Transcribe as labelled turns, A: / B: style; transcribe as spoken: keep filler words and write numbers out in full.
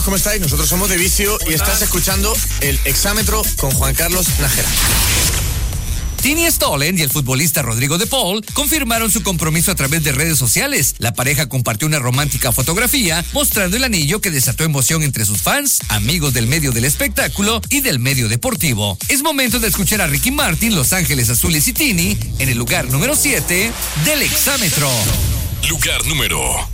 A: ¿Cómo estáis? Nosotros somos de Vicio y estás escuchando el Exámetro con Juan Carlos Nájera.
B: Tini Stollen y el futbolista Rodrigo de Paul confirmaron su compromiso a través de redes sociales. La pareja compartió una romántica fotografía mostrando el anillo que desató emoción entre sus fans, amigos del medio del espectáculo y del medio deportivo. Es momento de escuchar a Ricky Martin, Los Ángeles Azules y Tini en el lugar número siete del Exámetro.
C: Lugar número